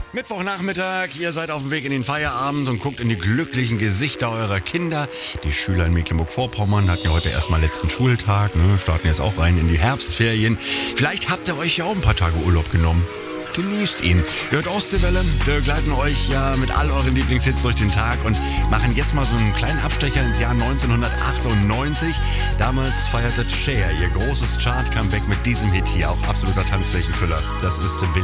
Mittwochnachmittag, ihr seid auf dem Weg in den Feierabend und guckt in die glücklichen Gesichter eurer Kinder. Die Schüler in Mecklenburg-Vorpommern hatten ja heute erstmal letzten Schultag, starten jetzt auch rein in die Herbstferien. Vielleicht habt ihr euch ja auch ein paar Tage Urlaub genommen. Genießt ihn. Ihr hört Ostseewelle. Wir begleiten euch ja mit all euren Lieblingshits durch den Tag und machen jetzt mal so einen kleinen Abstecher ins Jahr 1998. Damals feierte Cher ihr großes Chart-Comeback mit diesem Hit hier, auch absoluter Tanzflächenfüller. Das ist